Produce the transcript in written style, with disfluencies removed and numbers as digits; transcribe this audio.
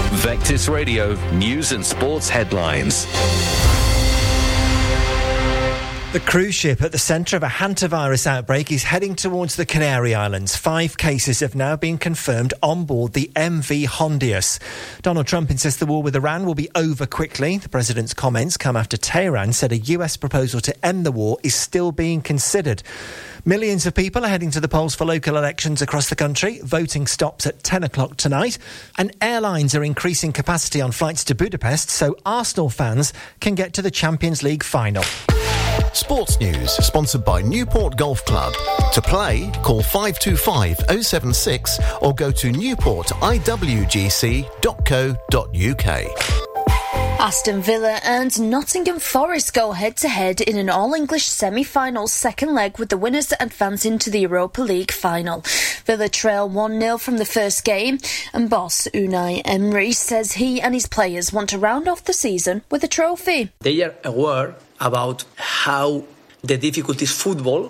Vectis Radio News and Sports Headlines. The cruise ship at the centre of a hantavirus outbreak is heading towards the Canary Islands. 5 cases have now been confirmed on board the MV Hondius. Donald Trump insists the war with Iran will be over quickly. The president's comments come after Tehran said a US proposal to end the war is still being considered. Millions of people are heading to the polls for local elections across the country. Voting stops at 10 o'clock tonight. And airlines are increasing capacity on flights to Budapest so Arsenal fans can get to the Champions League final. Sports News, sponsored by Newport Golf Club. To play, call 525 076 or go to newportiwgc.co.uk. Aston Villa and Nottingham Forest go head-to-head in an all-English semi-final second leg with the winners advancing to the Europa League final. Villa trail 1-0 from the first game and boss Unai Emery says he and his players want to round off the season with a trophy. They are aware about how the difficult is football